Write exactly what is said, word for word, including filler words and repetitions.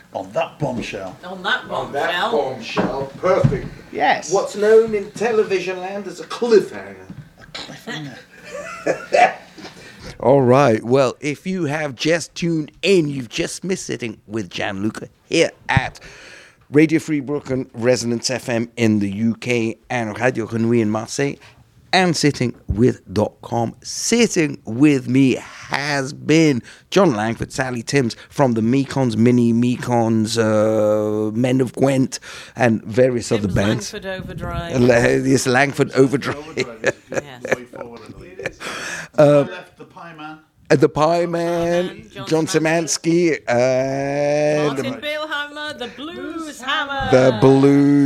On that bombshell. On that On that bombshell. bombshell. Perfect. Yes. What's known in television land as a cliffhanger. All right. Well, if you have just tuned in, you've just missed Sitting with Gianluca here at Radio Free Brooklyn, Resonance F M in the U K, and Radio Grenouille in Marseille, and Sitting with dot com. Sitting with me has been John Langford, Sally Timms from the Mekons, Mini Mekons, uh, Men of Gwent, and various Tim's other bands. Langford Overdrive. This Langford Overdrive. Yes. Way forward, I believe. Uh, left the Pie Man. Uh, the Pie Man, Man, John John Szymanski, and Martin Billhammer, the Blues Hammer. the Blues.